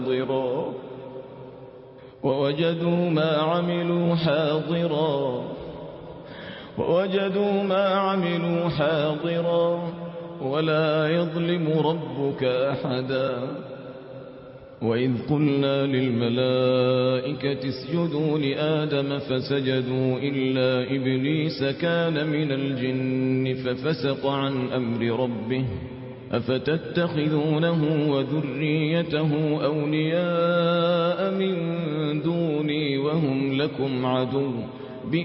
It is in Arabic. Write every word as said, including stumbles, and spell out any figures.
حاضرا ووجدوا ما عملوا حاضرا ووجدوا ما عملوا حاضرا ولا يظلم ربك أحدا وإذ قلنا للملائكة اسجدوا لآدم فسجدوا إلا إبليس كان من الجن ففسق عن أمر ربه أفتتخذونه وذريته أولياء من دوني وهم لكم عدو